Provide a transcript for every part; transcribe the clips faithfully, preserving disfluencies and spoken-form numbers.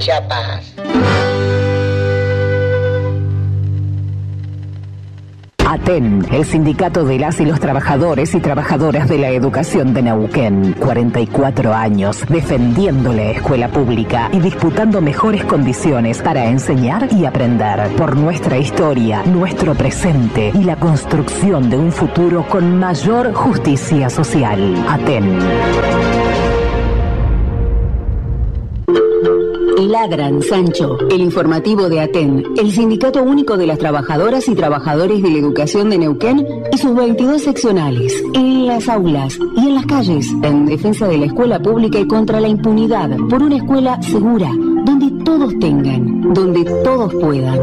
Chiapas. ATEN, el sindicato de las y los trabajadores y trabajadoras de la educación de Neuquén. cuarenta y cuatro años defendiendo la escuela pública y disputando mejores condiciones para enseñar y aprender. Por nuestra historia, nuestro presente y la construcción de un futuro con mayor justicia social. ATEN. La Gran Sancho, el informativo de ATEN, el Sindicato Único de las Trabajadoras y Trabajadores de la Educación de Neuquén y sus veintidós seccionales, en las aulas y en las calles, en defensa de la escuela pública y contra la impunidad, por una escuela segura, donde todos tengan, donde todos puedan.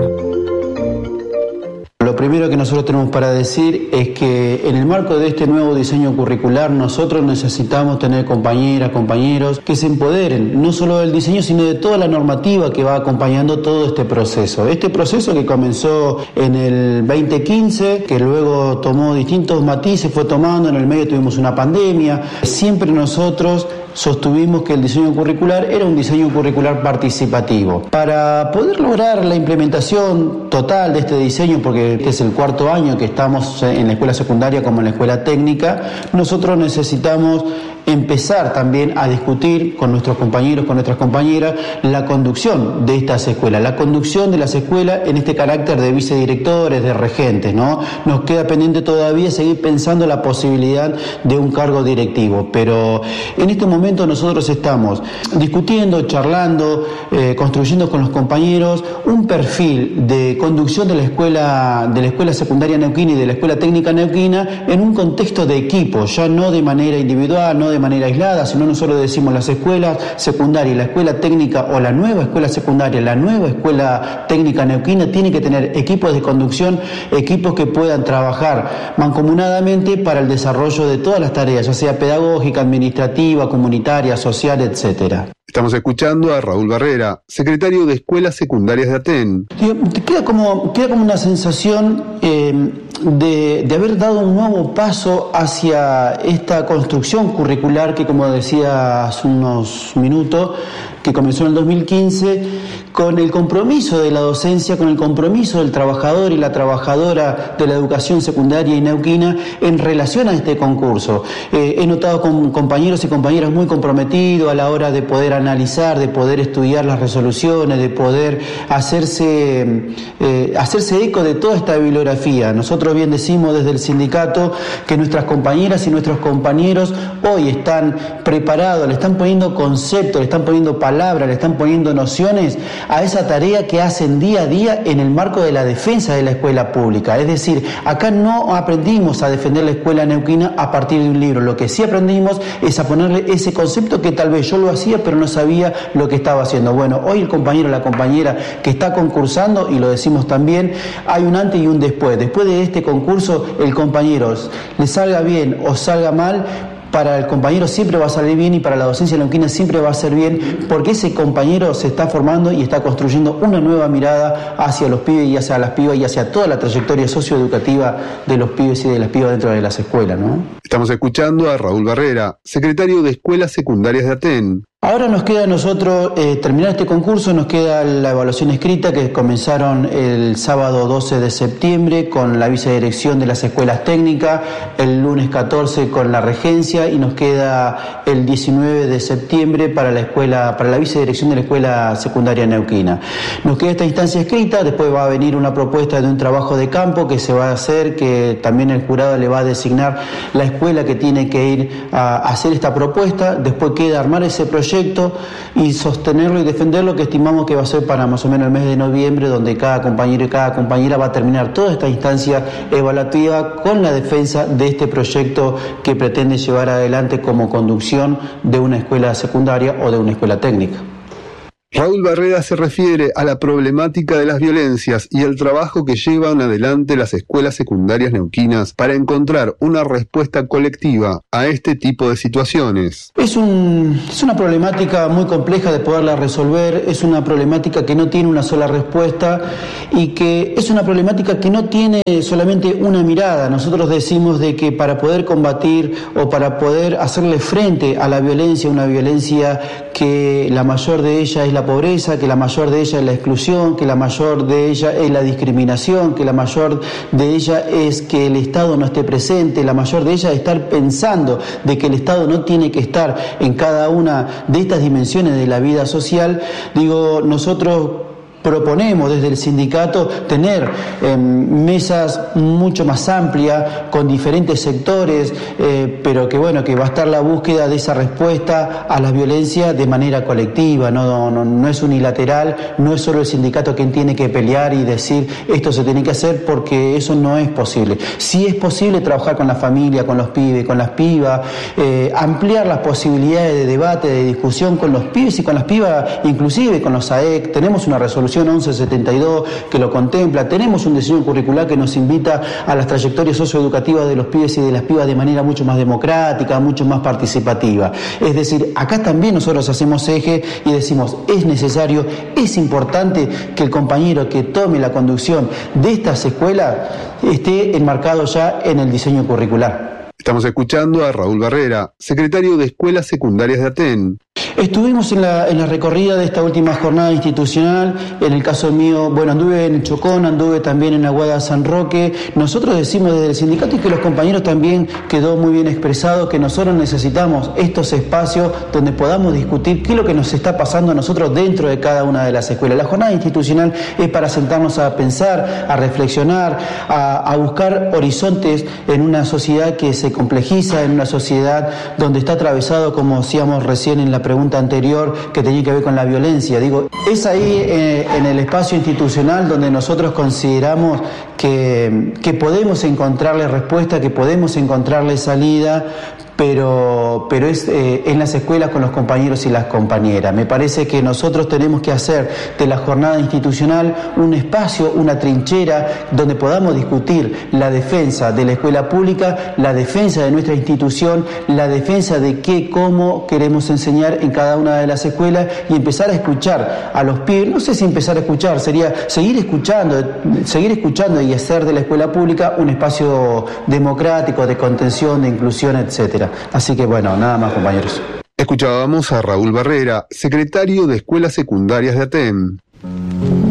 Lo primero que nosotros tenemos para decir es que en el marco de este nuevo diseño curricular nosotros necesitamos tener compañeras, compañeros que se empoderen, no solo del diseño, sino de toda la normativa que va acompañando todo este proceso. Este proceso que comenzó en el veinte quince, que luego tomó distintos matices, fue tomando, en el medio tuvimos una pandemia. Siempre nosotros sostuvimos que el diseño curricular era un diseño curricular participativo. Para poder lograr la implementación total de este diseño, porque este es el cuarto año que estamos en la escuela secundaria como en la escuela técnica, nosotros necesitamos empezar también a discutir con nuestros compañeros, con nuestras compañeras, la conducción de estas escuelas, la conducción de las escuelas en este carácter de vicedirectores, de regentes, ¿no? Nos queda pendiente todavía seguir pensando la posibilidad de un cargo directivo, pero en este momento nosotros estamos discutiendo, charlando, eh, construyendo con los compañeros un perfil de conducción de la escuela, de la escuela secundaria neuquina y de la escuela técnica neuquina en un contexto de equipo, ya no de manera individual, no de manera aislada, sino nosotros decimos las escuelas secundarias, la escuela técnica o la nueva escuela secundaria, la nueva escuela técnica neuquina tiene que tener equipos de conducción, equipos que puedan trabajar mancomunadamente para el desarrollo de todas las tareas, ya sea pedagógica, administrativa, comunitaria, social, etcétera. Estamos escuchando a Raúl Barrera, secretario de Escuelas Secundarias de ATEN. Queda como, queda como una sensación eh, de, de haber dado un nuevo paso hacia esta construcción curricular que, como decía hace unos minutos, que comenzó en el dos mil quince, con el compromiso de la docencia, con el compromiso del trabajador y la trabajadora de la educación secundaria y neuquina en relación a este concurso. Eh, he notado con compañeros y compañeras muy comprometidos a la hora de poder analizar, de poder estudiar las resoluciones, de poder hacerse, eh, hacerse eco de toda esta bibliografía. Nosotros bien decimos desde el sindicato que nuestras compañeras y nuestros compañeros hoy están preparados, le están poniendo conceptos, le están poniendo palabras, le están poniendo nociones a esa tarea que hacen día a día en el marco de la defensa de la escuela pública. Es decir, acá no aprendimos a defender la escuela neuquina a partir de un libro. Lo que sí aprendimos es a ponerle ese concepto que tal vez yo lo hacía, pero no sabía lo que estaba haciendo. Bueno, hoy el compañero o la compañera que está concursando, y lo decimos también, hay un antes y un después. Después de este concurso, el compañero le salga bien o salga mal, para el compañero siempre va a salir bien y para la docencia neuquina siempre va a ser bien, porque ese compañero se está formando y está construyendo una nueva mirada hacia los pibes y hacia las pibas y hacia toda la trayectoria socioeducativa de los pibes y de las pibas dentro de las escuelas, ¿no? Estamos escuchando a Raúl Barrera, secretario de Escuelas Secundarias de ATEN. Ahora nos queda a nosotros eh, terminar este concurso, nos queda la evaluación escrita que comenzaron el sábado doce de septiembre con la vicedirección de las escuelas técnicas, el lunes catorce con la regencia y nos queda el diecinueve de septiembre para la escuela, para la vicedirección de la escuela secundaria neuquina. Nos queda esta instancia escrita, después va a venir una propuesta de un trabajo de campo que se va a hacer, que también el jurado le va a designar la escuela que tiene que ir a hacer esta propuesta, después queda armar ese proyecto y sostenerlo y defenderlo, que estimamos que va a ser para más o menos el mes de noviembre, donde cada compañero y cada compañera va a terminar toda esta instancia evaluativa con la defensa de este proyecto que pretende llevar adelante como conducción de una escuela secundaria o de una escuela técnica. Raúl Barrera se refiere a la problemática de las violencias y el trabajo que llevan adelante las escuelas secundarias neuquinas para encontrar una respuesta colectiva a este tipo de situaciones. Es, un, es una problemática muy compleja de poderla resolver, es una problemática que no tiene una sola respuesta y que es una problemática que no tiene solamente una mirada. Nosotros decimos de que para poder combatir o para poder hacerle frente a la violencia, una violencia que la mayor de ellas es la la pobreza, que la mayor de ella es la exclusión, que la mayor de ella es la discriminación, que la mayor de ella es que el Estado no esté presente, la mayor de ella es estar pensando de que el Estado no tiene que estar en cada una de estas dimensiones de la vida social. Digo, nosotros proponemos desde el sindicato tener eh, mesas mucho más amplias con diferentes sectores, eh, pero que bueno, que va a estar la búsqueda de esa respuesta a la violencia de manera colectiva, no, no, no es unilateral, no es solo el sindicato quien tiene que pelear y decir esto se tiene que hacer, porque eso no es posible. Sí es posible trabajar con la familia, con los pibes, con las pibas, eh, ampliar las posibilidades de debate, de discusión con los pibes y con las pibas, inclusive con los A E C. Tenemos una resolución once setenta y dos que lo contempla, tenemos un diseño curricular que nos invita a las trayectorias socioeducativas de los pibes y de las pibas de manera mucho más democrática, mucho más participativa. Es decir, acá también nosotros hacemos eje y decimos, es necesario, es importante que el compañero que tome la conducción de estas escuelas esté enmarcado ya en el diseño curricular. Estamos escuchando a Raúl Barrera, secretario de Escuelas Secundarias de Aten. Estuvimos en la, en la recorrida de esta última jornada institucional. En el caso mío, bueno, anduve en Chocón, anduve también en Aguada San Roque. Nosotros decimos desde el sindicato, y que los compañeros también quedó muy bien expresado, que nosotros necesitamos estos espacios donde podamos discutir qué es lo que nos está pasando a nosotros dentro de cada una de las escuelas. La jornada institucional es para sentarnos a pensar, a reflexionar, a, a buscar horizontes en una sociedad que se complejiza, en una sociedad donde está atravesado, como decíamos recién en la pregunta anterior, que tenía que ver con la violencia. Digo, es ahí eh, en el espacio institucional donde nosotros consideramos que, que podemos encontrarle respuesta, que podemos encontrarle salida, pero, pero es eh, en las escuelas con los compañeros y las compañeras. Me parece que nosotros tenemos que hacer de la jornada institucional un espacio, una trinchera donde podamos discutir la defensa de la escuela pública, la defensa de nuestra institución, la defensa de qué, cómo queremos enseñar en cada una de las escuelas, y empezar a escuchar a los pibes. No sé si empezar a escuchar, sería seguir escuchando, seguir escuchando y hacer de la escuela pública un espacio democrático, de contención, de inclusión, etcétera. Así que bueno, nada más, compañeros. Escuchábamos a Raúl Barrera, secretario de Escuelas Secundarias de Aten.